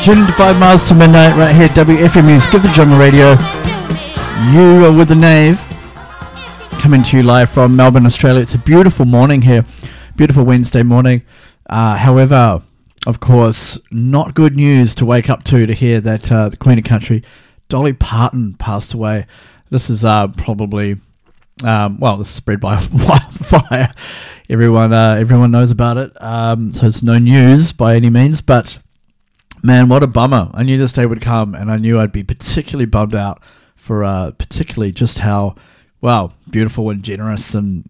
Tuning to 5 miles to midnight right here at WFMU's Give the Jungle Radio. You are with the Knave, coming to you live from Melbourne, Australia. It's a beautiful morning here, beautiful Wednesday morning. However, of course, not good news to wake up to hear that the Queen of Country, Dolly Parton, passed away. This is probably, this is spread by wildfire. Everyone knows about it, so it's no news by any means, but man, what a bummer. I knew this day would come, and I knew I'd be particularly bummed out for particularly just how, beautiful and generous and